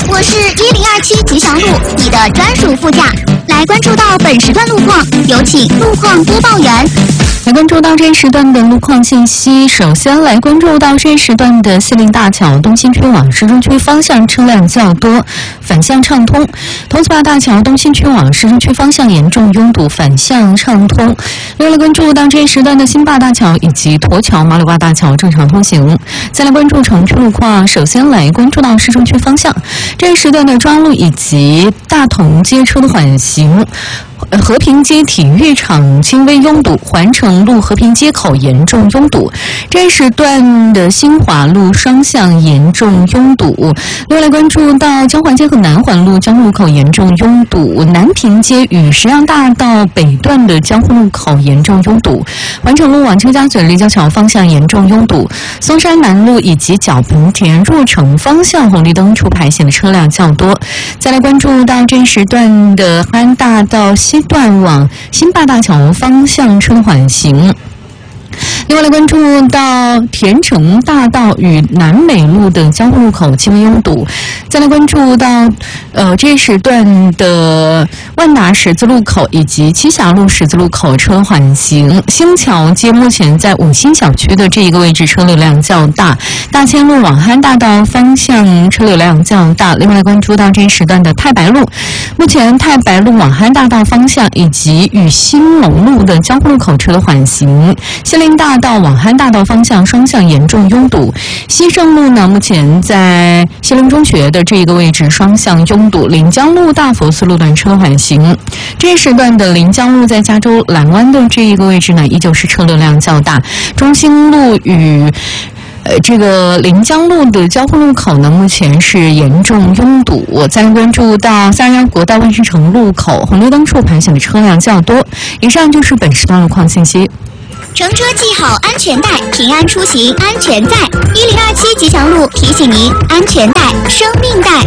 我是1027吉祥路，你的专属副驾。来关注到本时段路况，有请路况播报员。 来关注到这一时段的路况信息，首先来关注到这一时段的西陵大桥东新区往市中区方向车辆较多，反向畅通；桐梓坝大桥东新区往市中区方向严重拥堵，反向畅通。另外来关注到这一时段的新坝大桥以及沱桥马柳坝大桥正常通行。再来关注城区路况，首先来关注到市中区方向，这一时段的中央路以及大同街车的缓行。和平街体育场轻微拥堵，环城路和平街口严重拥堵。这一时段的新华路双向严重拥堵。另外来关注到江环街和南环路交汇路口严重拥堵，南平街与石阳大道北段的交汇路口严重拥堵，环城路往邱家嘴立交桥方向严重拥堵，松山南路以及角坪田若城方向红绿灯出牌线的车辆较多。再来关注到这一时段的安大道西段往新坝大桥方向车缓行。另外来关注到田城大道与南美路的交汇路口轻微拥堵。再来关注到这一时段的万达十字路口以及栖霞路十字路口车缓行。星桥街目前在五星小区的这一个位置车流量较大，大千路往安大道方向车流量较大。另外来关注到这一时段的太白路，目前太白路往安大道方向以及与兴隆路的交汇路口车的缓行。西陵大道往安大道方向双向严重拥堵。西胜路呢，目前在西陵中学的这一个位置双向拥堵。临江路大佛寺路段车缓行。这一时段的临江路在加州蓝湾的这一个位置呢，依旧是车流量较大。中兴路与这个临江路的交汇路口呢，目前是严重拥堵。再关注到321国道万事城路口红绿灯处排线的车辆较多。以上就是本时段路况信息。 乘车系好安全带，平安出行安全在。1027吉祥路提醒您：安全带，生命带。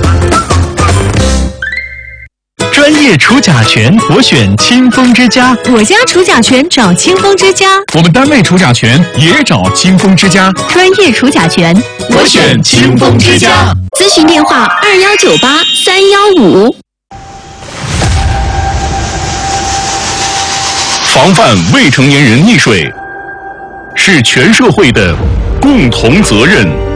专业除甲醛，我选清风之家。 我家除甲醛找清风之家。 我们单位除甲醛也找清风之家。 专业除甲醛， 我选清风之家。 咨询电话2198-315。 防范未成年人溺水是全社会的共同责任。